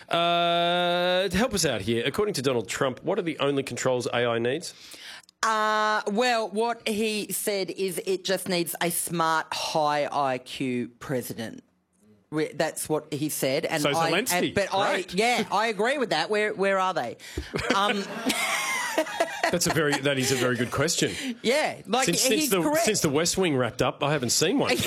Help us out here. According to Donald Trump, what are the only controls AI needs? Well, what he said is it just needs a smart, high IQ president. That's what he said. And so Zelensky. I agree with that. Where are they? That is a very good question. Yeah, since the West Wing wrapped up, I haven't seen one.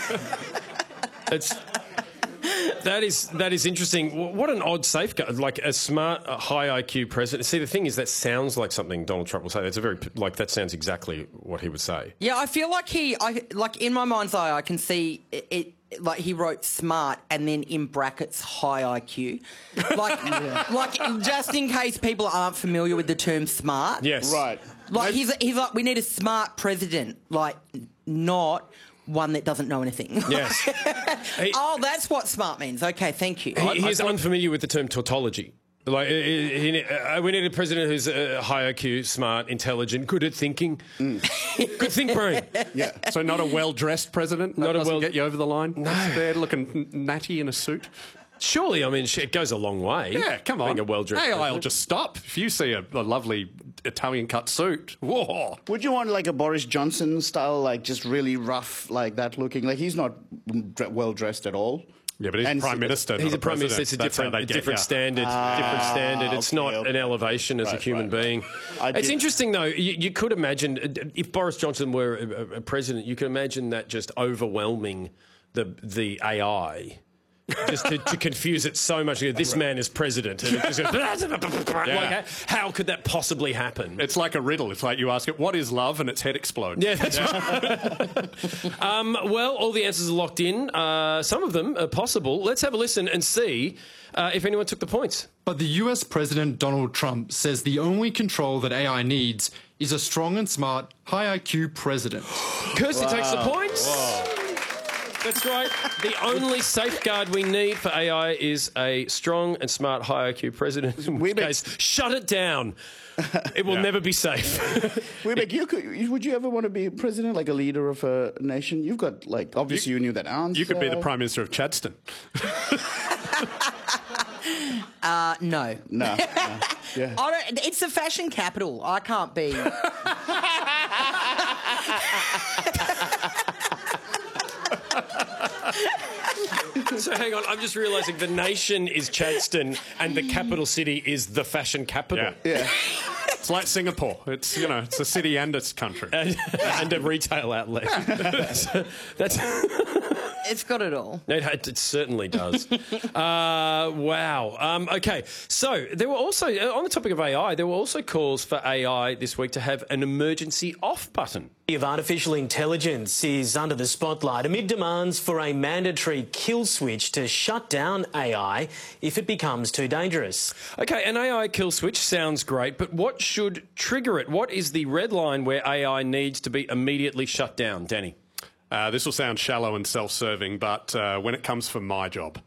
That is interesting. What an odd safeguard, like a smart, high IQ president. See, the thing is, that sounds like something Donald Trump will say. That sounds exactly what he would say. Yeah, I feel like in my mind's eye, I can see it. Like he wrote smart and then in brackets high IQ, like just in case people aren't familiar with the term smart. Yes, right. Like he's like, we need a smart president, like not one that doesn't know anything. Yes. Oh, that's what smart means. Okay, thank you. He's unfamiliar with the term tautology. Like, we need a president who's high IQ, smart, intelligent, good at thinking. Good think brain. Yeah. So not a well-dressed president? That doesn't get you over the line? No. There looking natty in a suit? Surely, I mean, it goes a long way. Yeah, come on. Being a well-dressed AI will just stop. If you see a lovely Italian-cut suit, whoa. Would you want like a Boris Johnson style, like just really rough, like that looking? Like he's not well-dressed at all. Yeah, but he's Prime Minister. He's a Prime Minister. It's a different standard. Different standard. It's not an elevation as a human being. It's interesting, though. You could imagine, if Boris Johnson were a president, you could imagine that just overwhelming the AI. Just to confuse it so much. This man is president. And it just goes, like, how could that possibly happen? It's like a riddle. It's like you ask it, what is love? And its head explodes. Yeah, that's right. Well, all the answers are locked in. Some of them are possible. Let's have a listen and see if anyone took the points. But the US President Donald Trump says the only control that AI needs is a strong and smart, high IQ president. Kirsty takes the points. Whoa. That's right. The only safeguard we need for AI is a strong and smart, high IQ president. In which case, shut it down. It will never be safe. Wiebeck, would you ever want to be president, like a leader of a nation? You've got, like, obviously you knew that answer. You could be the Prime Minister of Chadston. No. No. Yeah. It's the fashion capital. I can't be. So hang on, I'm just realising the nation is Chadston and the capital city is the fashion capital. Yeah. It's like Singapore. It's, it's a city and it's country. And a retail outlet. That's It's got it all. It certainly does. Wow. Okay, so there were also, on the topic of AI, there were also calls for AI this week to have an emergency off button. Of artificial intelligence is under the spotlight amid demands for a mandatory kill switch to shut down AI if it becomes too dangerous. Okay, an AI kill switch sounds great, but what should trigger it? What is the red line where AI needs to be immediately shut down, Danny? This will sound shallow and self-serving, but when it comes for my job.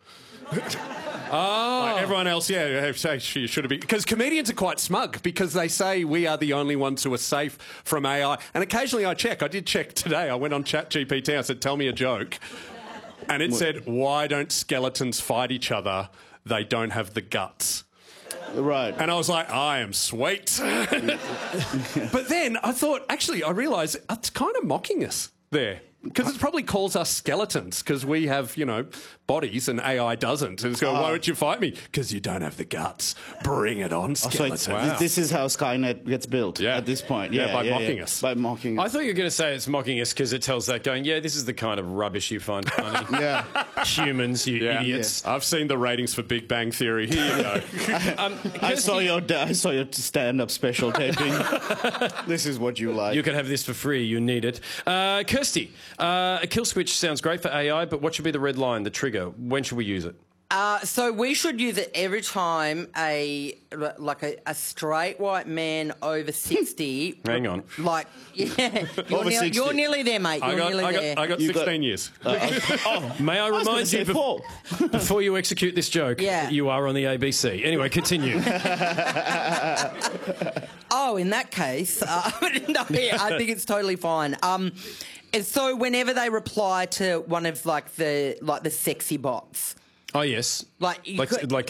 Like everyone else, you should have been. Because comedians are quite smug because they say we are the only ones who are safe from AI. And occasionally I check. I did check today. I went on ChatGPT. I said, tell me a joke. And it said, why don't skeletons fight each other? They don't have the guts. Right. And I was like, I am sweet. But then I thought, actually, I realised it's kind of mocking us there. Because it probably calls us skeletons because we have, bodies and AI doesn't. And it's going, why won't you fight me? Because you don't have the guts. Bring it on, skeleton. So this is how Skynet gets built at this point. By mocking us. By mocking us. I thought you were going to say it's mocking us because it tells that going, this is the kind of rubbish you find funny. Humans, you idiots. I've seen the ratings for Big Bang Theory. Here you go. I saw your stand-up special taping. This is what you like. You can have this for free. You need it. Kirsty, a kill switch sounds great for AI, but what should be the red line, the trigger? When should we use it? So we should use it every time a straight white man over 60. Hang on. You're nearly there, mate. I got 16 years. May I remind you, before you execute this joke, you are on the ABC. Anyway, continue. In that case, no, I think it's totally fine. And so whenever they reply to one of the sexy bots. Oh yes, like